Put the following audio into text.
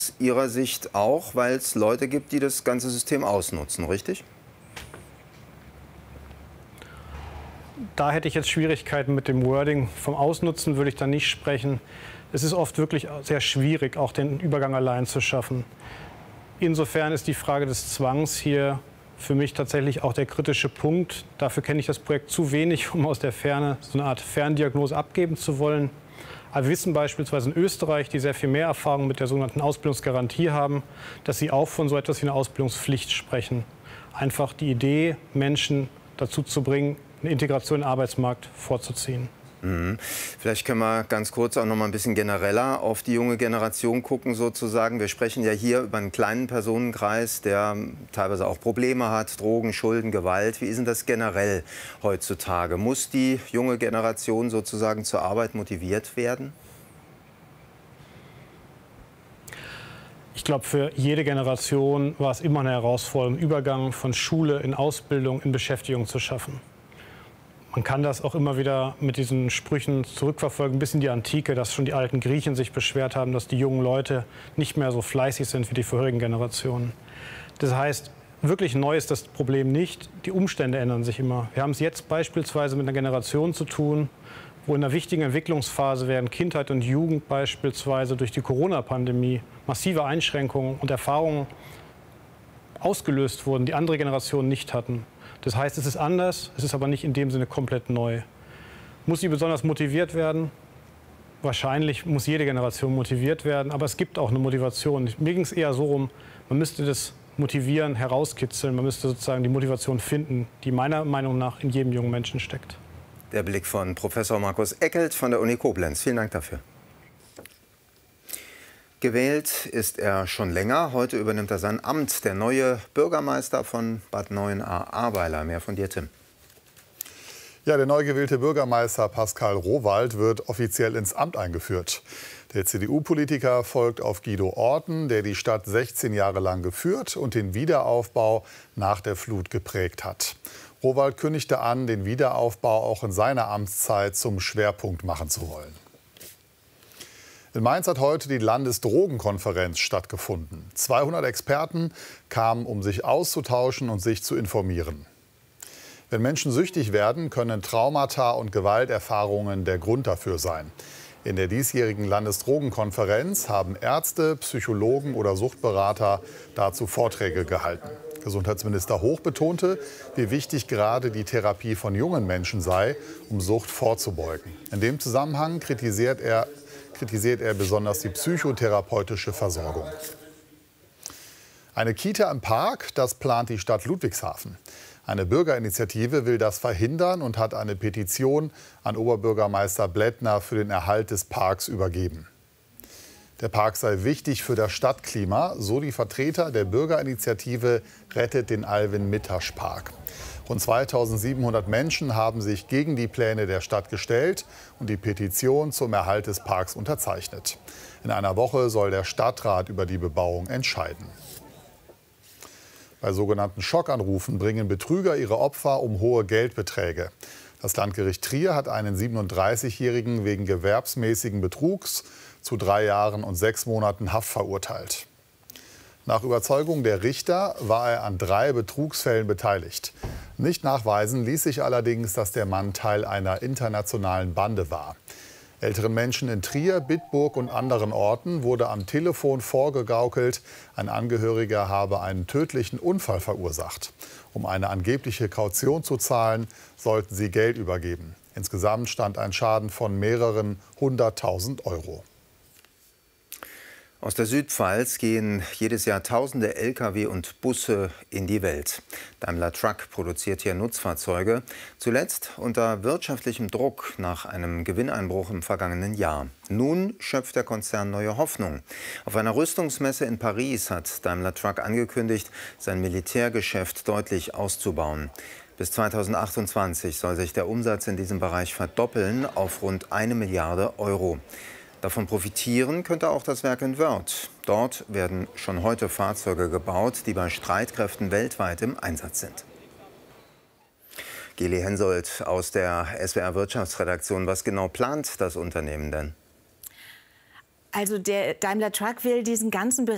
Aus Ihrer Sicht auch, weil es Leute gibt, die das ganze System ausnutzen, richtig? Da hätte ich jetzt Schwierigkeiten mit dem Wording. Vom Ausnutzen würde ich da nicht sprechen. Es ist oft wirklich sehr schwierig, auch den Übergang allein zu schaffen. Insofern ist die Frage des Zwangs hier für mich tatsächlich auch der kritische Punkt. Dafür kenne ich das Projekt zu wenig, um aus der Ferne so eine Art Ferndiagnose abgeben zu wollen. Aber wir wissen beispielsweise in Österreich, die sehr viel mehr Erfahrung mit der sogenannten Ausbildungsgarantie haben, dass sie auch von so etwas wie einer Ausbildungspflicht sprechen. Einfach die Idee, Menschen dazu zu bringen, eine Integration in den Arbeitsmarkt vorzuziehen. Vielleicht können wir ganz kurz auch noch mal ein bisschen genereller auf die junge Generation gucken sozusagen. Wir sprechen ja hier über einen kleinen Personenkreis, der teilweise auch Probleme hat, Drogen, Schulden, Gewalt. Wie ist denn das generell heutzutage? Muss die junge Generation sozusagen zur Arbeit motiviert werden? Ich glaube, für jede Generation war es immer eine Herausforderung, einen Übergang von Schule in Ausbildung, in Beschäftigung zu schaffen. Man kann das auch immer wieder mit diesen Sprüchen zurückverfolgen, bis in die Antike, dass schon die alten Griechen sich beschwert haben, dass die jungen Leute nicht mehr so fleißig sind wie die vorherigen Generationen. Das heißt, wirklich neu ist das Problem nicht. Die Umstände ändern sich immer. Wir haben es jetzt beispielsweise mit einer Generation zu tun, wo in einer wichtigen Entwicklungsphase während Kindheit und Jugend beispielsweise durch die Corona-Pandemie massive Einschränkungen und Erfahrungen ausgelöst wurden, die andere Generationen nicht hatten. Das heißt, es ist anders, es ist aber nicht in dem Sinne komplett neu. Muss sie besonders motiviert werden? Wahrscheinlich muss jede Generation motiviert werden, aber es gibt auch eine Motivation. Mir ging es eher so rum, man müsste das Motivieren herauskitzeln, man müsste sozusagen die Motivation finden, die meiner Meinung nach in jedem jungen Menschen steckt. Der Blick von Professor Markus Eckelt von der Uni Koblenz. Vielen Dank dafür. Gewählt ist er schon länger. Heute übernimmt er sein Amt, der neue Bürgermeister von Bad Neuenahr-Ahrweiler. Mehr von dir, Tim. Ja, der neu gewählte Bürgermeister Pascal Rohwald wird offiziell ins Amt eingeführt. Der CDU-Politiker folgt auf Guido Orten, der die Stadt 16 Jahre lang geführt und den Wiederaufbau nach der Flut geprägt hat. Rohwald kündigte an, den Wiederaufbau auch in seiner Amtszeit zum Schwerpunkt machen zu wollen. In Mainz hat heute die Landesdrogenkonferenz stattgefunden. 200 Experten kamen, um sich auszutauschen und sich zu informieren. Wenn Menschen süchtig werden, können Traumata und Gewalterfahrungen der Grund dafür sein. In der diesjährigen Landesdrogenkonferenz haben Ärzte, Psychologen oder Suchtberater dazu Vorträge gehalten. Gesundheitsminister Hoch betonte, wie wichtig gerade die Therapie von jungen Menschen sei, um Sucht vorzubeugen. In dem Zusammenhang kritisiert er besonders die psychotherapeutische Versorgung. Eine Kita im Park, das plant die Stadt Ludwigshafen. Eine Bürgerinitiative will das verhindern und hat eine Petition an Oberbürgermeister Blättner für den Erhalt des Parks übergeben. Der Park sei wichtig für das Stadtklima, so die Vertreter der Bürgerinitiative Rettet den Alwin-Mittasch-Park. Rund 2700 Menschen haben sich gegen die Pläne der Stadt gestellt und die Petition zum Erhalt des Parks unterzeichnet. In einer Woche soll der Stadtrat über die Bebauung entscheiden. Bei sogenannten Schockanrufen bringen Betrüger ihre Opfer um hohe Geldbeträge. Das Landgericht Trier hat einen 37-Jährigen wegen gewerbsmäßigen Betrugs zu 3 Jahren und 6 Monaten Haft verurteilt. Nach Überzeugung der Richter war er an 3 Betrugsfällen beteiligt. Nicht nachweisen ließ sich allerdings, dass der Mann Teil einer internationalen Bande war. Älteren Menschen in Trier, Bitburg und anderen Orten wurde am Telefon vorgegaukelt, ein Angehöriger habe einen tödlichen Unfall verursacht. Um eine angebliche Kaution zu zahlen, sollten sie Geld übergeben. Insgesamt stand ein Schaden von mehreren 100.000 Euro. Aus der Südpfalz gehen jedes Jahr tausende Lkw und Busse in die Welt. Daimler Truck produziert hier Nutzfahrzeuge, zuletzt unter wirtschaftlichem Druck nach einem Gewinneinbruch im vergangenen Jahr. Nun schöpft der Konzern neue Hoffnung. Auf einer Rüstungsmesse in Paris hat Daimler Truck angekündigt, sein Militärgeschäft deutlich auszubauen. Bis 2028 soll sich der Umsatz in diesem Bereich verdoppeln auf rund 1 Milliarde Euro. Davon profitieren könnte auch das Werk in Wörth. Dort werden schon heute Fahrzeuge gebaut, die bei Streitkräften weltweit im Einsatz sind. Geli Hensoldt aus der SWR Wirtschaftsredaktion. Was genau plant das Unternehmen denn? Also der Daimler Truck will diesen ganzen Bereich